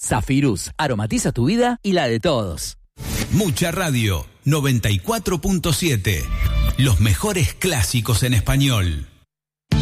Zafirus, aromatiza tu vida y la de todos. Mucha Radio 94.7. Los mejores clásicos en español.